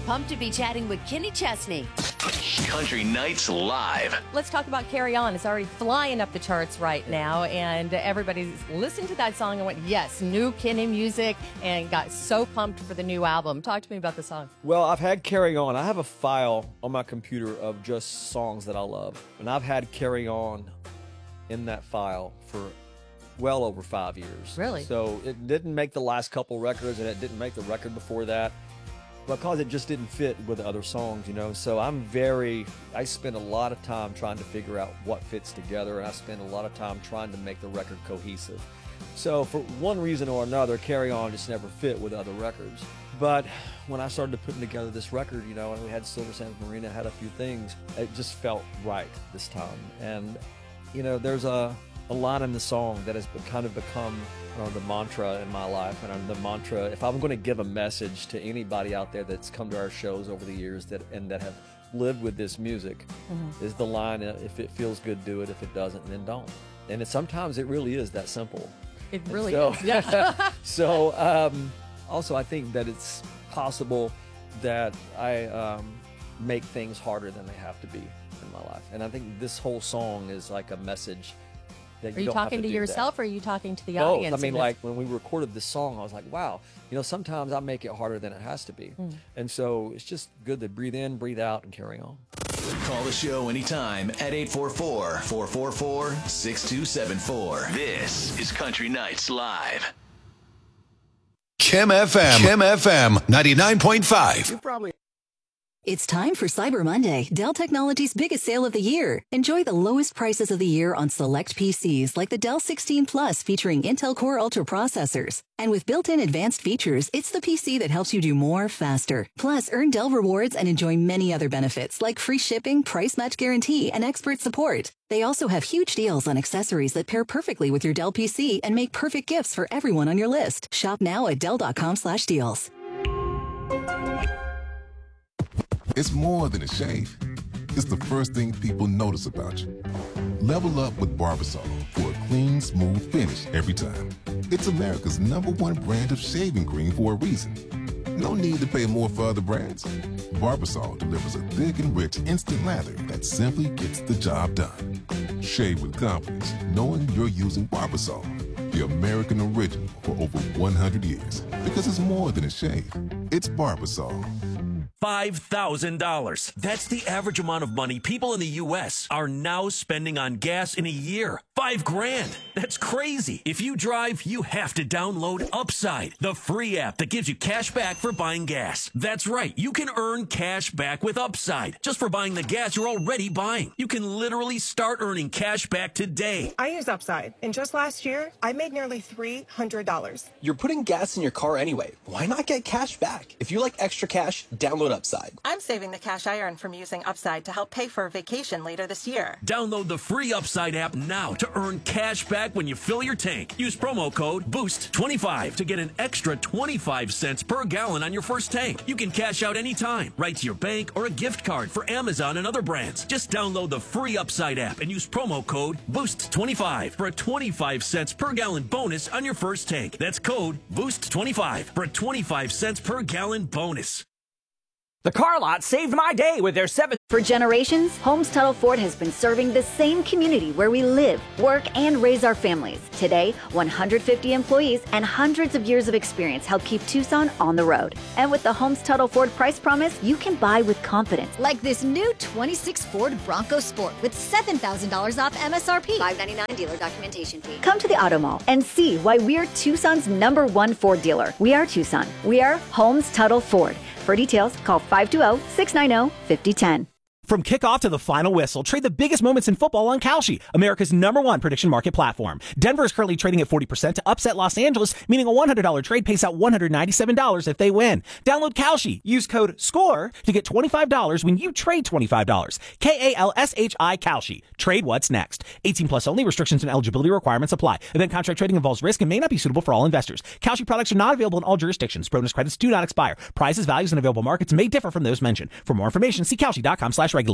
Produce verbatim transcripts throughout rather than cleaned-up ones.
Pumped to be chatting with Kenny Chesney. Country Nights Live. Let's talk about Carry On. It's already flying up the charts right now, and everybody's listened to that song and went, yes, new Kenny music, and got so pumped for the new album. Talk to me about the song. Well, I've had Carry On. I have a file on my computer of just songs that I love, and I've had Carry On in that file for well over five years. Really? So it didn't make the last couple records, and it didn't make the record before that, because it just didn't fit with the other songs, you know. So I'm very, I spend a lot of time trying to figure out what fits together, and I spend a lot of time trying to make the record cohesive. So for one reason or another, Carry On just never fit with other records. But when I started putting together this record, you know, and we had Silver Sands Marina, had a few things, it just felt right this time. And, you know, there's a, a line in the song that has kind of become, I don't know, the mantra in my life. And the mantra, if I'm going to give a message to anybody out there that's come to our shows over the years that and that have lived with this music, mm-hmm. is the line, if it feels good, do it. If it doesn't, then don't. And it, sometimes it really is that simple. It really so, is, yeah. so um, also I think that it's possible that I um, make things harder than they have to be in my life. And I think this whole song is like a message. Are you, you don't talking have to, to to yourself that. or are you talking to the Both. audience? I mean, like when we recorded this song, I was like, wow, you know, sometimes I make it harder than it has to be. Mm. And so it's just good to breathe in, breathe out, and carry on. Call the show anytime at eight four four, four four four, six two seven four. This is Country Nights Live. Kim F M. Kim F M ninety-nine point five. You probably. It's time for Cyber Monday, Dell Technologies' biggest sale of the year. Enjoy the lowest prices of the year on select P Cs like the Dell sixteen Plus featuring Intel Core Ultra processors. And with built-in advanced features, it's the P C that helps you do more faster. Plus, earn Dell rewards and enjoy many other benefits like free shipping, price match guarantee, and expert support. They also have huge deals on accessories that pair perfectly with your Dell P C and make perfect gifts for everyone on your list. Shop now at Dell.com slash deals. It's more than a shave. It's the first thing people notice about you. Level up with Barbasol for a clean, smooth finish every time. It's America's number one brand of shaving cream for a reason. No need to pay more for other brands. Barbasol delivers a thick and rich instant lather that simply gets the job done. Shave with confidence, knowing you're using Barbasol, the American original for over one hundred years. Because it's more than a shave. It's Barbasol. five thousand dollars. That's the average amount of money people in the U S are now spending on gas in a year. Five grand. That's crazy. If you drive, you have to download Upside, the free app that gives you cash back for buying gas. That's right. You can earn cash back with Upside just for buying the gas you're already buying. You can literally start earning cash back today. I use Upside, and just last year, I made nearly three hundred dollars. You're putting gas in your car anyway. Why not get cash back? If you like extra cash, download Upside. I'm saving the cash I earn from using Upside to help pay for a vacation later this year. Download the free Upside app now to earn cash back when you fill your tank. Use promo code boost twenty-five to get an extra twenty-five cents per gallon on your first tank. You can cash out anytime, right to your bank or a gift card for Amazon and other brands. Just download the free Upside app and use promo code boost twenty-five for a twenty-five cents per gallon bonus on your first tank. That's code boost twenty-five for a twenty-five cents per gallon bonus. The Car Lot saved my day with their seven... For generations, Holmes Tuttle Ford has been serving the same community where we live, work, and raise our families. Today, one hundred fifty employees and hundreds of years of experience help keep Tucson on the road. And with the Holmes Tuttle Ford price promise, you can buy with confidence. Like this new twenty-six Ford Bronco Sport with seven thousand dollars off M S R P. five ninety-nine dealer documentation fee. Come to the Auto Mall and see why we're Tucson's number one Ford dealer. We are Tucson. We are Holmes Tuttle Ford. For details, call five two zero, six nine zero, five zero one zero. From kickoff to the final whistle, trade the biggest moments in football on Kalshi, America's number one prediction market platform. Denver is currently trading at forty percent to upset Los Angeles, meaning a one hundred dollars trade pays out one hundred ninety-seven dollars if they win. Download Kalshi. Use code SCORE to get twenty-five dollars when you trade twenty-five dollars. K A L S H I Kalshi. Trade what's next. eighteen plus only. Restrictions and eligibility requirements apply. Event contract trading involves risk and may not be suitable for all investors. Kalshi products are not available in all jurisdictions. Bonus credits do not expire. Prices, values, and available markets may differ from those mentioned. For more information, see Kalshi dot com slash regulatory.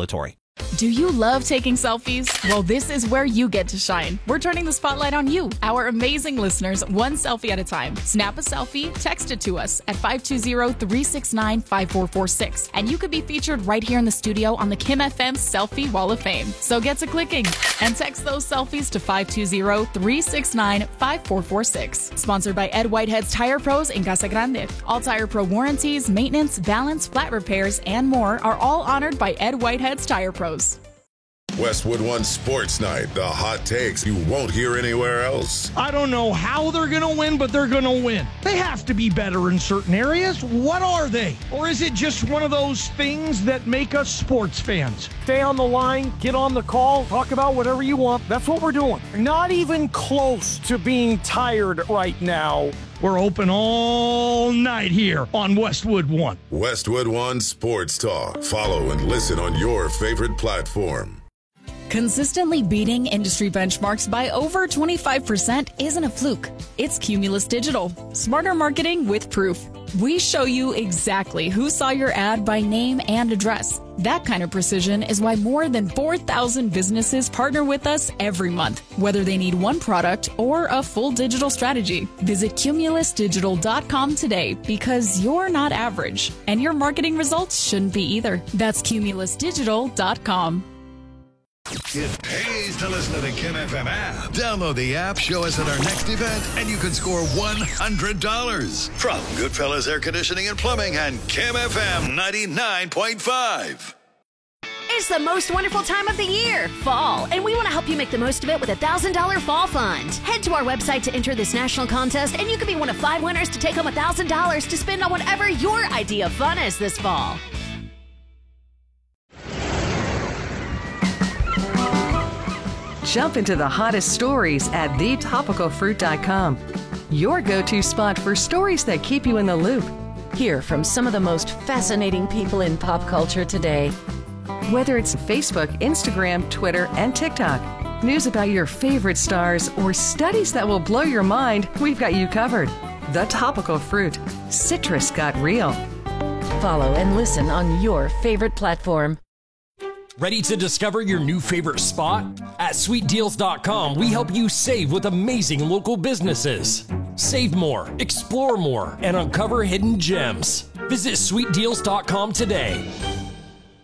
Do you love taking selfies? Well, this is where you get to shine. We're turning the spotlight on you, our amazing listeners, one selfie at a time. Snap a selfie, text it to us at five two zero, three six nine, five four four six, and you could be featured right here in the studio on the Kim F M Selfie Wall of Fame. So get to clicking and text those selfies to five two zero, three six nine, five four four six. Sponsored by Ed Whitehead's Tire Pros in Casa Grande. All Tire Pro warranties, maintenance, balance, flat repairs, and more are all honored by Ed Whitehead's Tire Pros. Westwood One Sports Night, the hot takes you won't hear anywhere else. I don't know how they're going to win, but they're going to win. They have to be better in certain areas. What are they? Or is it just one of those things that make us sports fans? Stay on the line, get on the call, talk about whatever you want. That's what we're doing. Not even close to being tired right now. We're open all night here on Westwood One. Westwood One Sports Talk. Follow and listen on your favorite platform. Consistently beating industry benchmarks by over twenty-five percent isn't a fluke. It's Cumulus Digital. Smarter marketing with proof. We show you exactly who saw your ad by name and address. That kind of precision is why more than four thousand businesses partner with us every month, whether they need one product or a full digital strategy. Visit cumulus digital dot com today because you're not average, and your marketing results shouldn't be either. That's cumulus digital dot com. It pays to listen to the Kim F M app. Download the app, show us at our next event, and you can score one hundred dollars. From Goodfellas Air Conditioning and Plumbing and Kim F M ninety-nine point five. It's the most wonderful time of the year, fall, and we want to help you make the most of it with a one thousand dollars fall fund. Head to our website to enter this national contest, and you could be one of five winners to take home one thousand dollars to spend on whatever your idea of fun is this fall. Jump into the hottest stories at the topical fruit dot com. Your go-to spot for stories that keep you in the loop. Hear from some of the most fascinating people in pop culture today. Whether it's Facebook, Instagram, Twitter, and TikTok, news about your favorite stars, or studies that will blow your mind, we've got you covered. The Topical Fruit. Citrus got real. Follow and listen on your favorite platform. Ready to discover your new favorite spot? At sweet deals dot com, we help you save with amazing local businesses. Save more, explore more, and uncover hidden gems. Visit sweet deals dot com today.